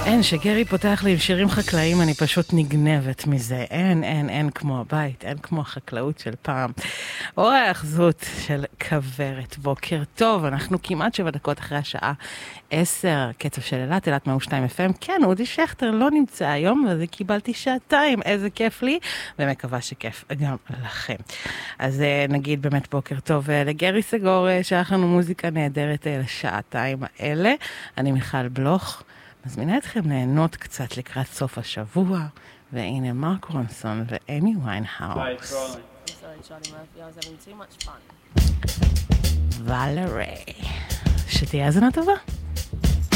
אין, שגרי פותח לי עם שירים חקלאיים, אני פשוט נגנבת מזה. אין כמו הבית, אין כמו החקלאות של פעם. אור האחזות של כברת. בוקר טוב, אנחנו כמעט 7 דקות אחרי השעה 10, קצב של אילת, אילת 102 FM. כן, אודי שכטר לא נמצא היום, וזה קיבלתי 2 שעות, איזה כיף לי, ומקווה שכיף גם לכם. אז נגיד באמת בוקר טוב לגרי סגור, שלח לנו מוזיקה נהדרת לשעתיים האלה. אני מיכל בלוך. מזמינה אתכם ליהנות קצת לקראת סוף השבוע, והנה מרק רונסון ואמי ויינהאוס. ולרי. שתהיה האזנה טובה.